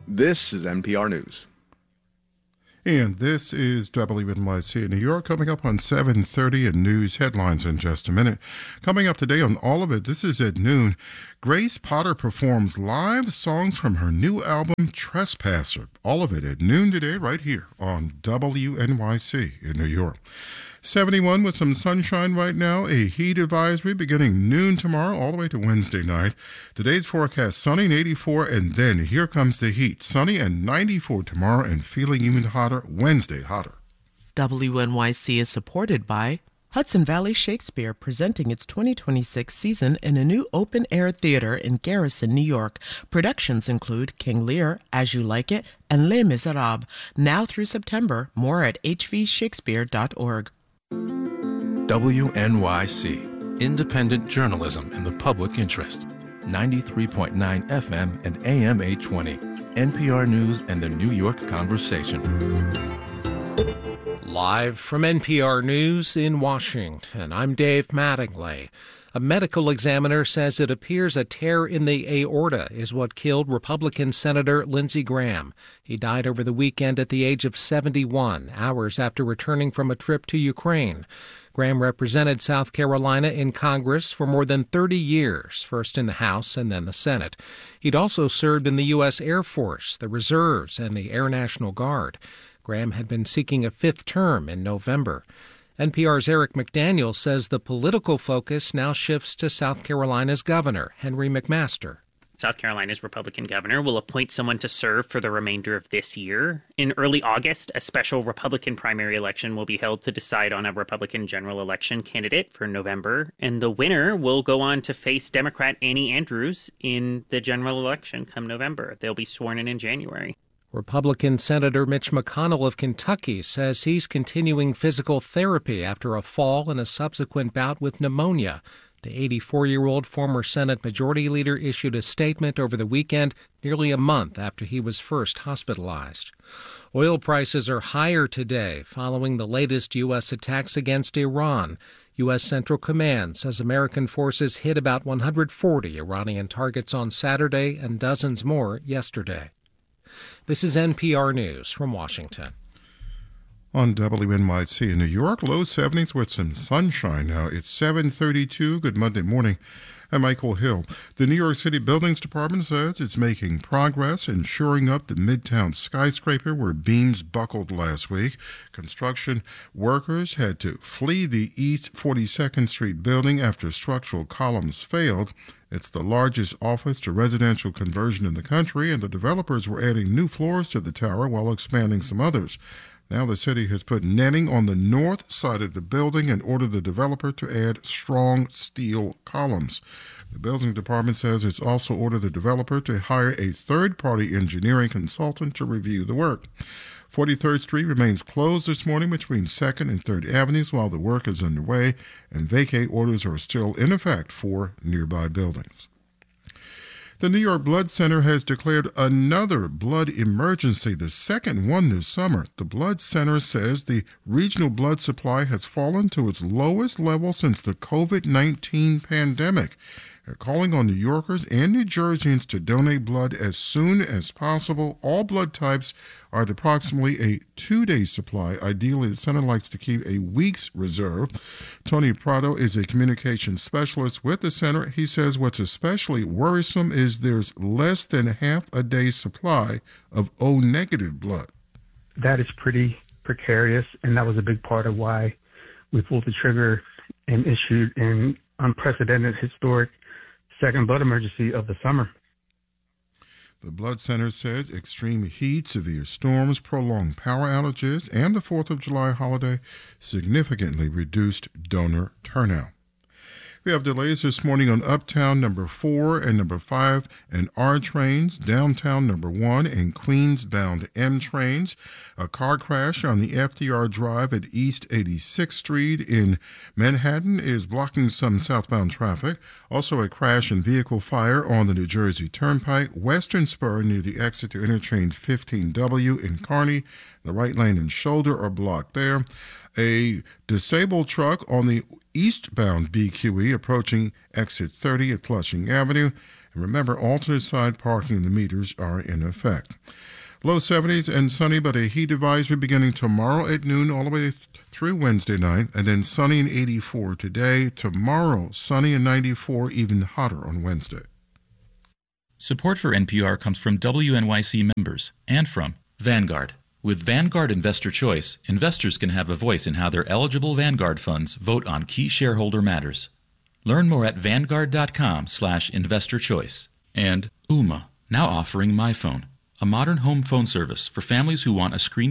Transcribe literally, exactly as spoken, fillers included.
This is N P R News. And this is W N Y C in New York, coming up on seven thirty and news headlines in just a minute. Coming up today on all of it, this is at noon. Grace Potter performs live songs from her new album, Trespasser. All of it at noon today, right here on W N Y C in New York. seventy-one with some sunshine right now. A heat advisory beginning noon tomorrow all the way to Wednesday night. Today's forecast, sunny and eighty-four, and then here comes the heat. Sunny and ninety-four tomorrow and feeling even hotter Wednesday, hotter. W N Y C is supported by Hudson Valley Shakespeare, presenting its twenty twenty-six season in a new open-air theater in Garrison, New York. Productions include King Lear, As You Like It, and Les Miserables. Now through September. More at h v shakespeare dot org. W N Y C, independent journalism in the public interest. ninety-three point nine F M and A M eight twenty. N P R News and the New York Conversation. Live from N P R News in Washington, I'm Dave Mattingly. A medical examiner says it appears a tear in the aorta is what killed Republican Senator Lindsey Graham. He died over the weekend at the age of seventy-one, hours after returning from a trip to Ukraine. Graham represented South Carolina in Congress for more than thirty years, first in the House and then the Senate. He'd also served in the U S Air Force, the Reserves, and the Air National Guard. Graham had been seeking a fifth term in November. N P R's Eric McDaniel says the political focus now shifts to South Carolina's governor, Henry McMaster. South Carolina's Republican governor will appoint someone to serve for the remainder of this year. In early August, a special Republican primary election will be held to decide on a Republican general election candidate for November, and the winner will go on to face Democrat Annie Andrews in the general election come November. They'll be sworn in in January. Republican Senator Mitch McConnell of Kentucky says he's continuing physical therapy after a fall and a subsequent bout with pneumonia. The eighty-four-year-old former Senate Majority Leader issued a statement over the weekend, nearly a month after he was first hospitalized. Oil prices are higher today following the latest U S attacks against Iran. U S Central Command says American forces hit about one hundred forty Iranian targets on Saturday and dozens more yesterday. This is N P R News from Washington. On W N Y C in New York, low seventies with some sunshine now. It's seven thirty-two. Good Monday morning. I'm Michael Hill. The New York City Buildings Department says it's making progress in shoring up the Midtown skyscraper where beams buckled last week. Construction workers had to flee the East forty-second Street building after structural columns failed. It's the largest office to residential conversion in the country, and the developers were adding new floors to the tower while expanding some others. Now the city has put netting on the north side of the building and ordered the developer to add strong steel columns. The building department says it's also ordered the developer to hire a third-party engineering consultant to review the work. forty-third Street remains closed this morning between second and third Avenues while the work is underway, and vacate orders are still in effect for nearby buildings. The New York Blood Center has declared another blood emergency, the second one this summer. The Blood Center says the regional blood supply has fallen to its lowest level since the covid nineteen pandemic. They're calling on New Yorkers and New Jerseyans to donate blood as soon as possible. All blood types are at approximately a two-day supply. Ideally, the center likes to keep a week's reserve. Tony Prado is a communications specialist with the center. He says what's especially worrisome is there's less than half a day's supply of O-negative blood. That is pretty precarious, and that was a big part of why we pulled the trigger and issued an unprecedented, historic second blood emergency of the summer. The Blood Center says extreme heat, severe storms, prolonged power outages, and the fourth of July holiday significantly reduced donor turnout. We have delays this morning on Uptown number four and number five and R trains, downtown number one and Queens-bound M trains. A car crash on the F D R Drive at East eighty-sixth Street in Manhattan is blocking some southbound traffic. Also a crash and vehicle fire on the New Jersey Turnpike, Western Spur near the exit to interchange fifteen W in Kearny. The right lane and shoulder are blocked there. A disabled truck on the eastbound B Q E approaching exit thirty at Flushing Avenue. And remember, alternate side parking in the meters are in effect. Low seventies and sunny, but a heat advisory beginning tomorrow at noon all the way through Wednesday night, and then sunny and eighty-four today. Tomorrow, sunny and ninety-four, even hotter on Wednesday. Support for N P R comes from W N Y C members and from Vanguard. With Vanguard Investor Choice, investors can have a voice in how their eligible Vanguard funds vote on key shareholder matters. Learn more at vanguard.com slash investor choice. And Ooma, now offering MyPhone, a modern home phone service for families who want a screen